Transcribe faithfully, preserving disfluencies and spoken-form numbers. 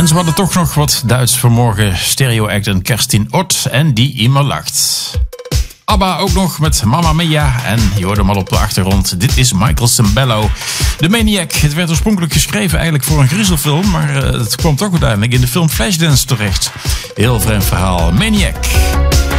En ze hadden toch nog wat Duits vanmorgen. Stereo Act en Kerstin Ott en die immer lacht. ABBA ook nog met Mamma Mia. En je hoorde hem al op de achtergrond. Dit is Michael Sembello, de Maniac. Het werd oorspronkelijk geschreven eigenlijk voor een griezelfilm. Maar uh, het kwam toch uiteindelijk in de film Flashdance terecht. Heel vreemd verhaal. Maniac.